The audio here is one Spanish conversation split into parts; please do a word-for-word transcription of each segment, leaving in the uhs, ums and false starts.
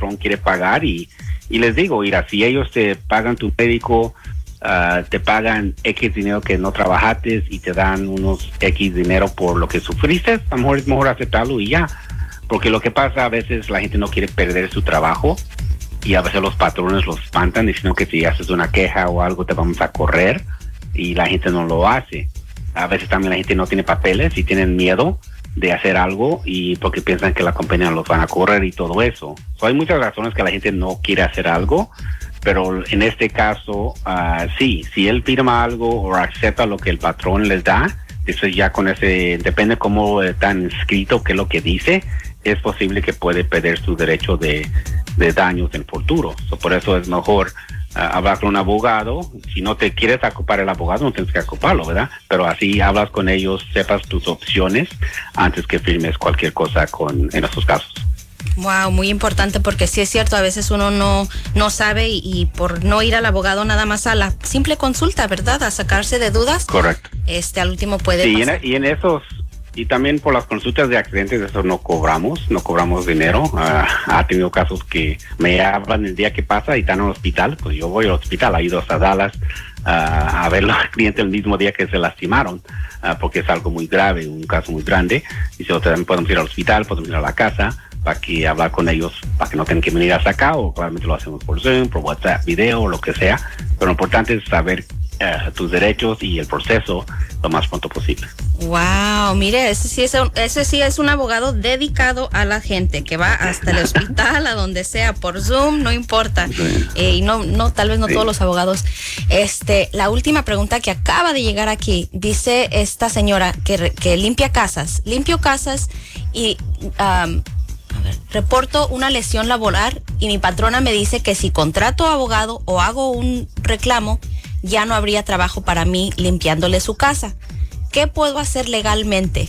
patrón quiere pagar y, y les digo, mira, si ellos te pagan tu médico, uh, te pagan X dinero que no trabajaste y te dan unos X dinero por lo que sufriste, a lo mejor es mejor aceptarlo y ya. Porque lo que pasa, a veces la gente no quiere perder su trabajo y a veces los patrones los espantan diciendo que si haces una queja o algo te vamos a correr y la gente no lo hace. A veces también la gente no tiene papeles y tienen miedo de hacer algo y porque piensan que la compañía los van a correr y todo eso. So, hay muchas razones que la gente no quiere hacer algo, pero en este caso, uh, sí, si él firma algo o acepta lo que el patrón les da, eso ya con ese, depende cómo están escrito, qué es lo que dice, es posible que puede perder su derecho de, de daños en futuro. So, por eso es mejor uh, hablar con un abogado. Si no te quieres ocupar el abogado, no tienes que ocuparlo, ¿verdad? Pero así hablas con ellos, sepas tus opciones antes que firmes cualquier cosa con, en estos casos. Wow, muy importante porque sí es cierto, a veces uno no, no sabe y, y por no ir al abogado nada más a la simple consulta, ¿verdad? A sacarse de dudas. Correcto. Este, al último puede sí, pasar. Y en, y en esos, y también por las consultas de accidentes, eso no cobramos, no cobramos dinero. Uh, ha tenido casos que me hablan el día que pasa y están en el hospital, pues yo voy al hospital, he ido hasta Dallas uh, a ver a los clientes el mismo día que se lastimaron, uh, porque es algo muy grave, un caso muy grande, y si también podemos ir al hospital, podemos ir a la casa, para que hablar con ellos, para que no tengan que venir hasta acá, o probablemente lo hacemos por Zoom, por WhatsApp, video, lo que sea, pero lo importante es saber uh, tus derechos y el proceso lo más pronto posible. Wow, mire, ese sí es un, ese sí es un abogado dedicado a la gente, que va hasta el hospital, a donde sea, por Zoom, no importa. Sí. Eh, y no, no, tal vez no sí. todos los abogados. Este, la última pregunta que acaba de llegar aquí, dice esta señora que, que limpia casas, limpio casas y... Um, A ver, reporto una lesión laboral y mi patrona me dice que si contrato abogado o hago un reclamo, ya no habría trabajo para mí limpiándole su casa. ¿Qué puedo hacer legalmente?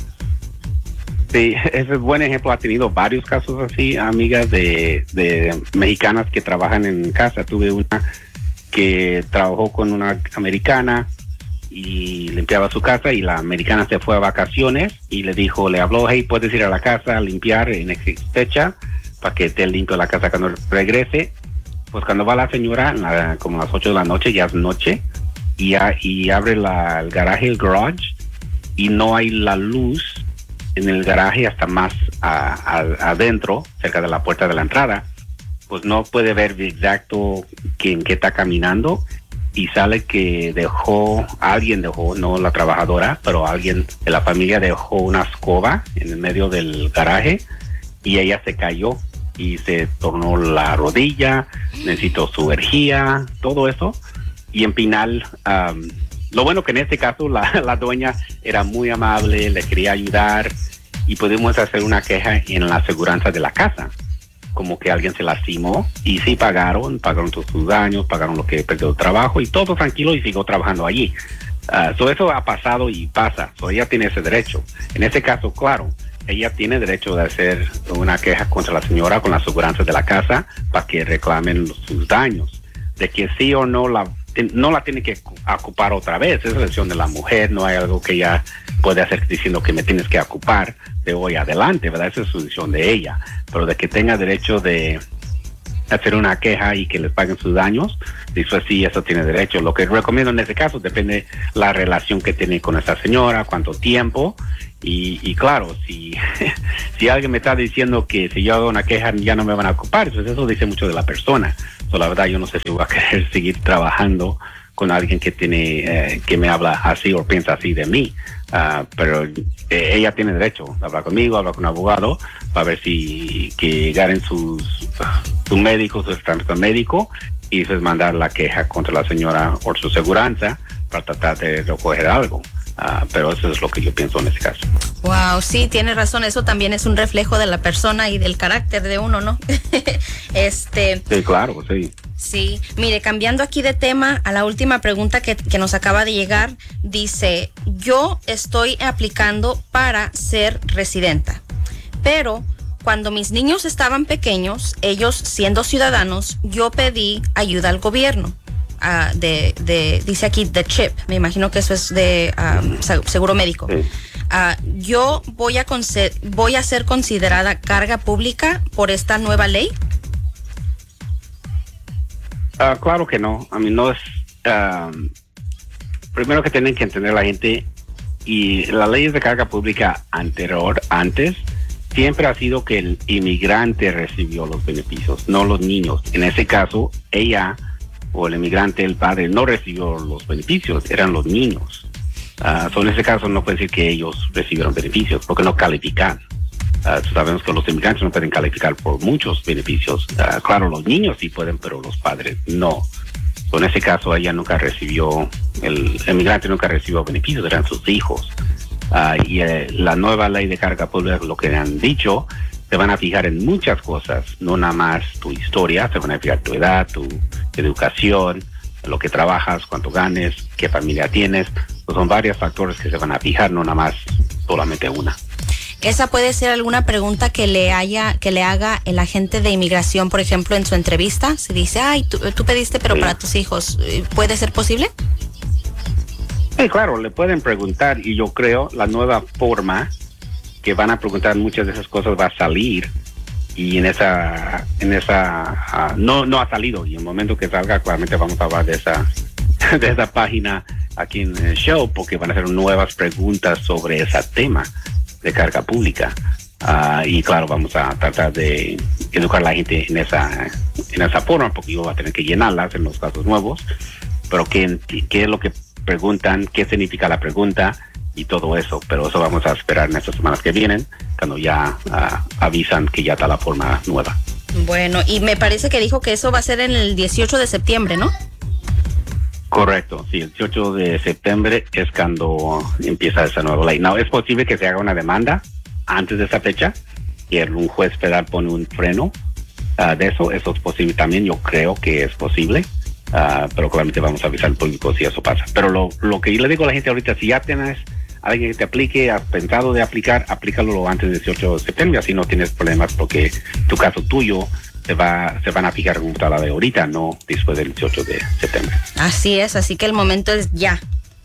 Sí, ese es buen ejemplo. Ha tenido varios casos así, amigas de, de mexicanas que trabajan en casa. Tuve una que trabajó con una americana y limpiaba su casa y la americana se fue a vacaciones y le dijo, le habló, hey, puedes ir a la casa a limpiar en X fecha para que esté limpio la casa cuando regrese. Pues cuando va la señora, la, como a las ocho de la noche, ya es noche, y, ya, y abre la, el garaje, el garage, y no hay la luz en el garaje hasta más a, a, adentro, cerca de la puerta de la entrada, pues no puede ver exacto que, en qué está caminando. Y sale que dejó, alguien dejó, no la trabajadora, pero alguien de la familia dejó una escoba en el medio del garaje y ella se cayó y se tornó la rodilla, necesitó su energía, todo eso. Y en final, um, lo bueno que en este caso la, la dueña era muy amable, le quería ayudar y pudimos hacer una queja en la aseguranza de la casa. Como que alguien se lastimó y sí pagaron, pagaron todos sus daños, pagaron lo que perdió el trabajo y todo tranquilo y siguió trabajando allí. Uh, so eso ha pasado y pasa, so ella tiene ese derecho. En este caso, claro, ella tiene derecho de hacer una queja contra la señora con la aseguranza de la casa para que reclamen los, sus daños. De que sí o no la, no la tiene que ocupar otra vez, es decisión de la mujer, no hay algo que ella puede hacer diciendo que me tienes que ocupar de hoy adelante, ¿verdad? Esa es su decisión de ella, pero de que tenga derecho de hacer una queja y que les paguen sus daños, eso sí, eso tiene derecho. Lo que recomiendo en este caso depende la relación que tiene con esta señora, cuánto tiempo, y, y claro, si, si alguien me está diciendo que si yo hago una queja ya no me van a ocupar, pues eso dice mucho de la persona. So, la verdad yo no sé si voy a querer seguir trabajando con alguien que tiene eh, que me habla así o piensa así de mí, uh, pero eh, ella tiene derecho a hablar conmigo, hablar con un abogado para ver si que llegaren sus su médico, su trámite médico y después mandar la queja contra la señora o su aseguranza para tratar de recoger algo. Uh, pero eso es lo que yo pienso en este caso. Wow, sí, tiene razón, eso también es un reflejo de la persona y del carácter de uno, ¿no? este. Sí, claro, sí. Sí, mire, cambiando aquí de tema, a la última pregunta que, que nos acaba de llegar, dice, yo estoy aplicando para ser residenta, pero cuando mis niños estaban pequeños, ellos siendo ciudadanos, yo pedí ayuda al gobierno. Uh, de, de, dice aquí, de CHIP, me imagino que eso es de um, seguro médico. Sí. Uh, yo voy a, conce- voy a ser considerada carga pública por esta nueva ley. Uh, claro que no. A mí no es... Um, primero que tienen que entender la gente, y las leyes de carga pública anterior, antes, siempre ha sido que el inmigrante recibió los beneficios, no los niños. En ese caso, ella o el inmigrante, el padre, no recibió los beneficios, eran los niños. Uh, so en ese caso no puede decir que ellos recibieron beneficios, porque no califican. Uh, sabemos que los inmigrantes no pueden calificar por muchos beneficios. Uh, claro, los niños sí pueden, pero los padres no. So en ese caso ella nunca recibió, el, el inmigrante nunca recibió beneficios, eran sus hijos. Uh, y eh, la nueva ley de carga pública, lo que han dicho, se van a fijar en muchas cosas, no nada más tu historia, se van a fijar tu edad, tu educación, lo que trabajas, cuánto ganes, qué familia tienes. Pues son varios factores que se van a fijar, no nada más solamente una. Esa puede ser alguna pregunta que le haya, que le haga el agente de inmigración, por ejemplo, en su entrevista. Se dice, ay, tú, tú pediste, pero sí, para tus hijos, ¿puede ser posible? Sí, claro, le pueden preguntar, y yo creo la nueva forma que van a preguntar muchas de esas cosas va a salir, y en esa, en esa, uh, no, no ha salido, y en el momento que salga, claramente vamos a hablar de esa, de esa página aquí en el show, porque van a hacer nuevas preguntas sobre ese tema de carga pública. Uh, y claro, vamos a tratar de educar a la gente en esa, en esa forma, porque yo voy a tener que llenarlas en los casos nuevos, pero qué, qué es lo que preguntan, qué significa la pregunta y todo eso, pero eso vamos a esperar en estas semanas que vienen, cuando ya uh, avisan que ya está la forma nueva. Bueno, y me parece que dijo que eso va a ser en el dieciocho de septiembre, ¿no? Correcto, sí, el dieciocho de septiembre es cuando empieza esa nueva ley. No, es posible que se haga una demanda antes de esa fecha, y un juez federal pone un freno uh, de eso. Eso es posible también, yo creo que es posible, uh, pero claramente vamos a avisar al público si eso pasa. Pero lo, lo que yo le digo a la gente ahorita, si ya tienes alguien que te aplique, has pensado de aplicar, aplícalo antes del dieciocho de septiembre, así no tienes problemas, porque tu caso tuyo se va se van a fijar como está la de ahorita, no después del dieciocho de septiembre. Así es, así que el momento es ya.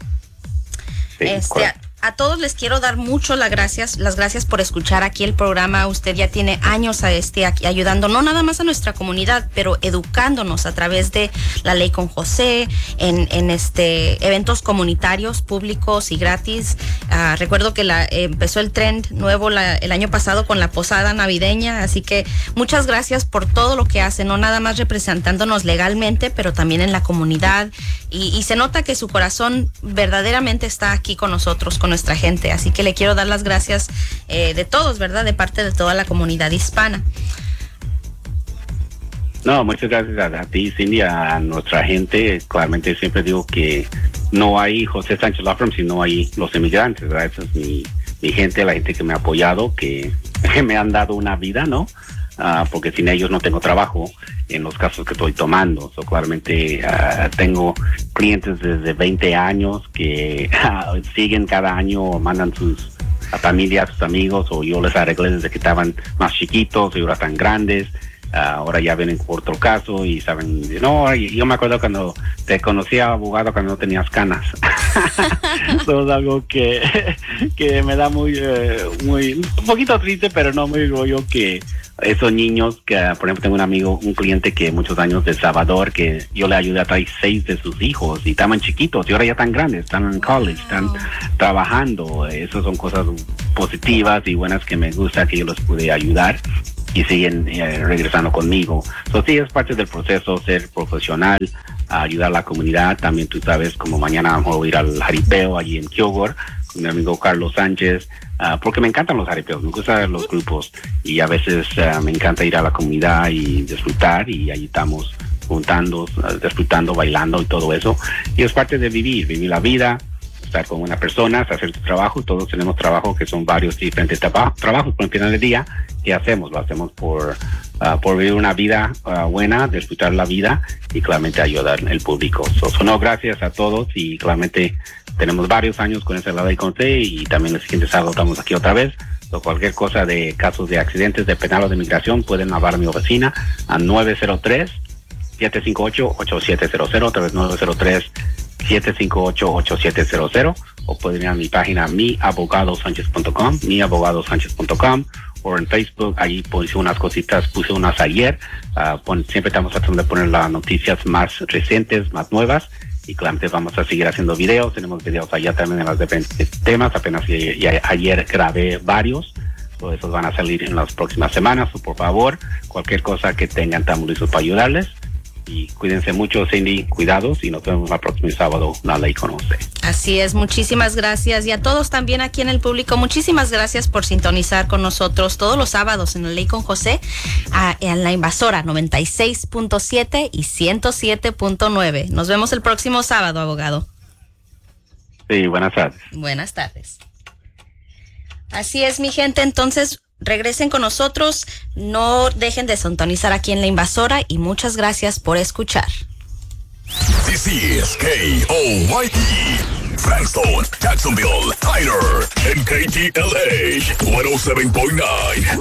Sí, este, a, a todos les quiero dar mucho las gracias, las gracias por escuchar aquí el programa. Usted ya tiene años a este aquí ayudando, no nada más a nuestra comunidad, pero educándonos a través de la ley con José, en, en este eventos comunitarios, públicos y gratis. Uh, recuerdo que la, eh, empezó el trend nuevo la, el año pasado con la posada navideña, así que muchas gracias por todo lo que hace, no nada más representándonos legalmente, pero también en la comunidad, y, y se nota que su corazón verdaderamente está aquí con nosotros, con nuestra gente, así que le quiero dar las gracias eh, de todos, ¿verdad? De parte de toda la comunidad hispana. No, muchas gracias a, a ti, Cindy, a nuestra gente. Claramente siempre digo que no hay José Sánchez Law Firm si no hay los inmigrantes, ¿verdad? Esa es mi, mi gente, la gente que me ha apoyado, que, que me han dado una vida, ¿no? Uh, porque sin ellos no tengo trabajo en los casos que estoy tomando. So, claramente uh, tengo clientes desde veinte años que uh, siguen cada año, mandan sus a familias, sus amigos, o yo les arreglé desde que estaban más chiquitos y ahora están grandes. Uh, ahora ya vienen por otro caso y saben, no, yo me acuerdo cuando te conocí a abogado cuando no tenías canas. Eso es algo que, que me da muy, uh, muy, un poquito triste, pero no muy rollo que esos niños que, por ejemplo, tengo un amigo, un cliente que muchos años de Salvador, que yo le ayudé a traer seis de sus hijos y estaban chiquitos y ahora ya están grandes, están en college, están trabajando. Esas son cosas positivas y buenas que me gusta que yo los pude ayudar y siguen eh, regresando conmigo. So, sí, es parte del proceso ser profesional, ayudar a la comunidad. También tú sabes, como mañana vamos a ir al jaripeo allí en Kilgore con mi amigo Carlos Sánchez, uh, porque me encantan los jaripeos, me gustan los grupos y a veces uh, me encanta ir a la comunidad y disfrutar, y ahí estamos juntando, uh, disfrutando, bailando y todo eso. Y es parte de vivir, vivir la vida, estar con una persona, hacer tu trabajo. Todos tenemos trabajo que son varios diferentes traba- trabajos, pero al final del día, ¿qué hacemos? Lo hacemos por, uh, por vivir una vida uh, buena, disfrutar la vida y claramente ayudar al público. So, so no, gracias a todos, y claramente tenemos varios años con esa ley con C, y también el siguiente sábado estamos aquí otra vez. So, cualquier cosa de casos de accidentes de penal o de inmigración pueden hablar a mi oficina a nueve cero tres, siete cinco ocho, ocho siete cero cero, otra vez nueve cero tres, siete cinco ocho, ocho siete cero cero, o pueden ir a mi página mi abogado sánchez punto com, mi abogado sánchez punto com, o en Facebook. Ahí puse unas cositas, puse unas ayer. Uh, pon, siempre estamos tratando de poner las noticias más recientes, más nuevas. Y claramente vamos a seguir haciendo videos. Tenemos videos allá también en los diferentes temas. Apenas y, y ayer grabé varios. So, esos van a salir en las próximas semanas. So, por favor, cualquier cosa que tengan, estamos listos para ayudarles. Y cuídense mucho, Cindy, cuidados, y nos vemos el próximo sábado, La Ley Conoce. Así es, muchísimas gracias. Y a todos también aquí en el público, muchísimas gracias por sintonizar con nosotros todos los sábados en La Ley con José, a, en la Invasora noventa y seis punto siete y ciento siete punto nueve. Nos vemos el próximo sábado, abogado. Sí, buenas tardes. Buenas tardes. Así es, mi gente, entonces regresen con nosotros, no dejen de sintonizar aquí en La Invasora y muchas gracias por escuchar. This is K O Y E, Frankston, Jacksonville, Tyler, and K T L A one oh seven point nine.